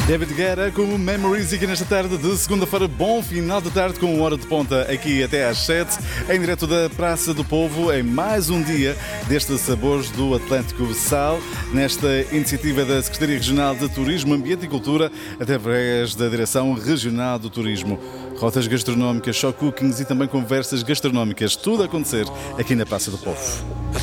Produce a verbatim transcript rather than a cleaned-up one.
David Guetta com Memories aqui nesta tarde de segunda-feira. Bom final de tarde com Hora de Ponta aqui até às sete, em direto da Praça do Povo, em mais um dia destes Sabores do Atlântico Sal, nesta iniciativa da Secretaria Regional de Turismo, Ambiente e Cultura, através da Direção Regional do Turismo. Rotas gastronómicas, show cookings e também conversas gastronómicas, tudo a acontecer aqui na Praça do Povo.